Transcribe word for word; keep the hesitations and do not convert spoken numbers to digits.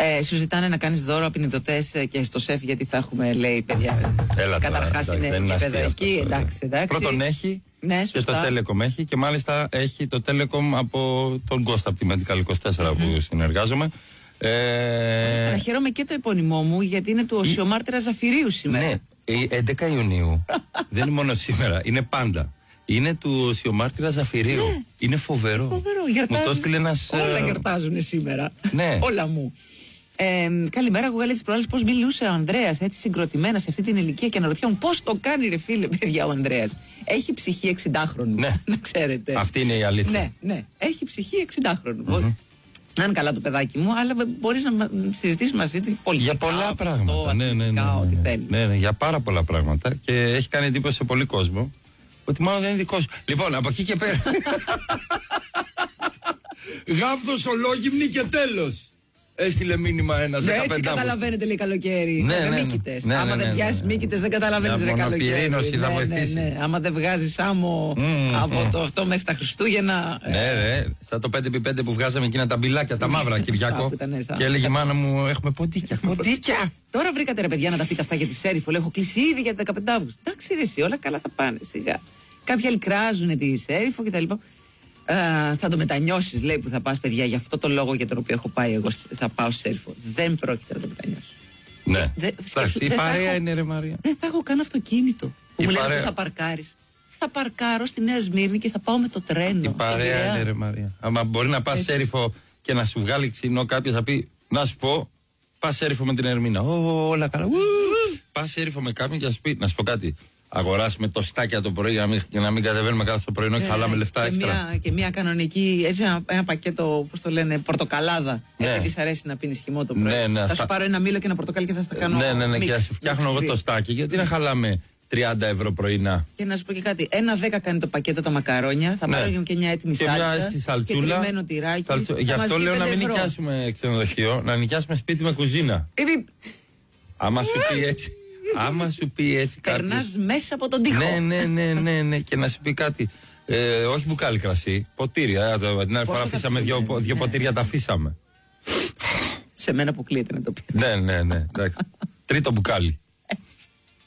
Ε, σου ζητάνε να κάνεις δώρο απεινιδωτές και στο σεφ, γιατί θα έχουμε, λέει, παιδιά. Έλα, καταρχάς τώρα, είναι εντάξει, παιδική, εντάξει, εντάξει. Πρώτον έχει, ναι, και το Telecom έχει, και μάλιστα έχει το Telecom από τον Κώστα από τη Medical είκοσι τέσσερα mm-hmm. που συνεργάζομαι. Ε... Να χαίρομαι και το επώνυμό μου, γιατί είναι του Οσιομάρτυρα Ζαφυρίου σήμερα. Ναι, έντεκα Ιουνίου. Δεν είναι μόνο σήμερα, είναι πάντα. Είναι του Οσιομάρτυρα Ζαφυρίου. Ναι. Είναι φοβερό. Φοβερό. Γιορτάζουν. Ένας... Όλα γιορτάζουν σήμερα. Ναι. Όλα μου. Ε, καλημέρα, εγώ έλεγα τις προάλλες πώς μιλούσε ο Ανδρέας έτσι συγκροτημένα σε αυτή την ηλικία και αναρωτιόμουν πώς το κάνει, ρε φίλε, παιδιά, ο Ανδρέας. Έχει ψυχή εξηντάχρονου. Ναι. Να ξέρετε. Αυτή είναι η αλήθεια. Ναι, ναι. Έχει ψυχή εξηντάχρονου. Mm-hmm. Να είναι καλά το παιδάκι μου, αλλά μπορείς να συζητήσεις μαζί του πολιτικά. Για πολλά αυτό, πράγματα. Ναι, ναι, ναι, ναι, ό,τι ναι, θέλει. ναι, ναι, για πάρα πολλά πράγματα. Και έχει κάνει εντύπωση σε πολύ κόσμο ότι μάλλον δεν είναι δικό σου. Λοιπόν, από εκεί και πέρα. Γάβδος ολόγυμνη και τέλος. Έστειλε μήνυμα ένας δεκαπέντε. Έτσι καταλαβαίνετε, λέει, καλοκαίρι. Ναι, με ναι, μύκητες. ναι, ναι, Άμα ναι, δεν ναι, πιάσεις ναι. μύκητες, δεν καταλαβαίνεις, ρε, καλοκαίρι. Μονοπυρήνωση θα ναι, βοηθήσει. ναι, ναι. Άμα δεν βγάζεις άμμο mm, από mm. το αυτό μέχρι τα Χριστούγεννα. Ναι, ρε. Σαν το πέντε επί πέντε που βγάζαμε εκείνα τα μπιλάκια, τα μαύρα, Κυριακό. Και έλεγε η μάνα μου, έχουμε ποντίκια. Ποντίκια! Τώρα βρήκατε, ρε παιδιά, να τα πείτε αυτά για τη Σέριφο. Λέω, έχω κλείσει ήδη για τα δεκαπέντε Αυγούστου. Εντάξει, ρε, εσύ, όλα καλά θα πάνε σιγά. Κάποιοι άλλοι κράζουν τη Σέριφο κτλ. Uh, θα το μετανιώσεις, λέει, που θα πας, παιδιά, για αυτό το λόγο για τον οποίο έχω πάει εγώ, θα πάω σε Σέριφο. Δεν πρόκειται να το μετανιώσω. Ναι. Δε, Εντάξει, η παρέα είναι, ρε Μαρία. Δεν θα έχω καν αυτοκίνητο. Που μου λένε, θα παρκάρεις. Θα παρκάρω στη Νέα Σμύρνη και θα πάω με το τρένο. Η παρέα είναι, ρε Μαρία. Άμα μπορεί να πας Σέριφο και να σου βγάλει ξινό κάποιος, θα πει, να σου πω, πας Σέριφο με την Ερμήνα. Ω, όλα καλά. Πας Σέριφο με κάποιον και να σου πει, να σου πω κάτι. Αγοράσουμε το στάκια το πρωί για να μην, για να μην κατεβαίνουμε κάθε το πρωινό και yeah, χαλάμε λεφτά και έξτρα. Μια, και μια κανονική, έτσι ένα, ένα πακέτο, πώς το λένε, πορτοκαλάδα. Yeah. Γιατί της αρέσει να πίνεις χυμό το πρωί. Yeah, ναι, θα σου πάρω ένα μήλο και ένα πορτοκάλι και θα στα κάνω. Ναι, ναι, ναι, και θα σου φτιάχνω εγώ το στάκι. Γιατί να χαλάμε τριάντα ευρώ πρωινά. Και να σου πω και κάτι, ένα δέκα κάνει το πακέτο τα μακαρόνια. Θα πάρω ναι. και μια έτοιμη και σάλτσα. Και σαλτσούλα. Και τριμμένο τυράκι. Σαλτσου... Γι' αυτό λέω να μην νοικιάσουμε ξενοδοχείο, να νοικιάσουμε σπίτι με κουζίνα. Άμα σου πει έτσι. Άμα σου πει έτσι κάτι. Περνάς μέσα από τον τοίχο. Ναι, ναι, ναι, ναι, ναι. Και να σου πει κάτι. Ε, όχι μπουκάλι κρασί, ποτήρια. Την άλλη φορά αφήσαμε δύο, δύο ναι. ποτήρια, τα αφήσαμε. Σε μένα που κλείεται να το πει. Ναι, ναι, ναι. Τρίτο μπουκάλι.